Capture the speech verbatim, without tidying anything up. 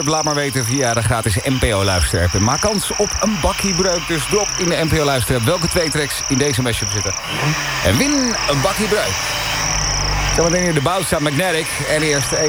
Laat maar weten via de gratis N P O-luisterapp. Maak kans op een bakkie breuk. Dus drop in de N P O-luisterapp welke twee tracks in deze mashup zitten. En win een bakkie breuk. Zometeen in de Bounce aan Magnetic. En eerst even